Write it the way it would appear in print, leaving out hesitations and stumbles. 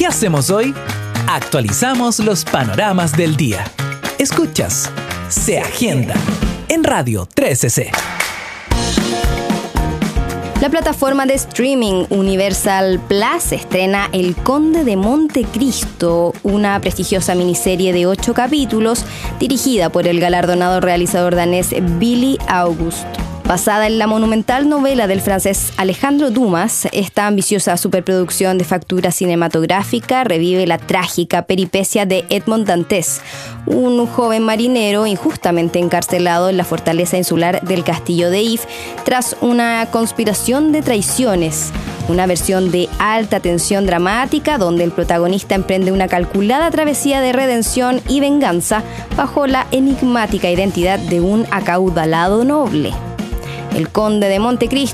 hacemos hoy? Actualizamos los panoramas del día. Escuchas Se Agenda en Radio 13C. La plataforma de streaming Universal Plus estrena El Conde de Montecristo, una prestigiosa miniserie de 8 capítulos dirigida por el galardonado realizador danés Billy August. Basada en la monumental novela del francés Alejandro Dumas, esta ambiciosa superproducción de factura cinematográfica revive la trágica peripecia de Edmond Dantes, un joven marinero injustamente encarcelado en la fortaleza insular del castillo de If tras una conspiración de traiciones. Una versión de alta tensión dramática donde el protagonista emprende una calculada travesía de redención y venganza bajo la enigmática identidad de un acaudalado noble. El Conde de Montecristo